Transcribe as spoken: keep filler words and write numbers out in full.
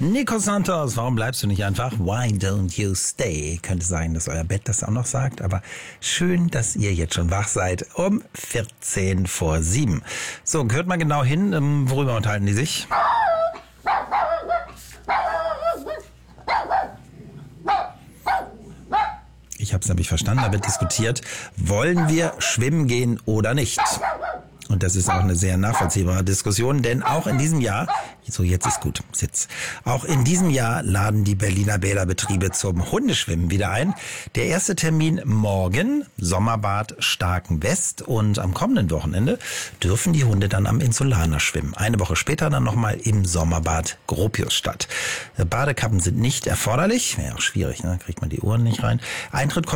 Nico Santos, warum bleibst du nicht einfach? Why don't you stay? Könnte sein, dass euer Bett das auch noch sagt, aber schön, dass ihr jetzt schon wach seid um vierzehn vor sieben. So, hört mal genau hin, worüber unterhalten die sich? Ich habe es nämlich verstanden, da wird diskutiert, wollen wir schwimmen gehen oder nicht? Und das ist auch eine sehr nachvollziehbare Diskussion, denn auch in diesem Jahr, so jetzt ist gut, Sitz, auch in diesem Jahr laden die Berliner Bäderbetriebe zum Hundeschwimmen wieder ein. Der erste Termin morgen, Sommerbad Starken West, und am kommenden Wochenende dürfen die Hunde dann am Insulaner schwimmen. Eine Woche später dann nochmal im Sommerbad Gropiusstadt. Badekappen sind nicht erforderlich, wäre auch schwierig, ne? Kriegt man die Ohren nicht rein. Eintritt kostet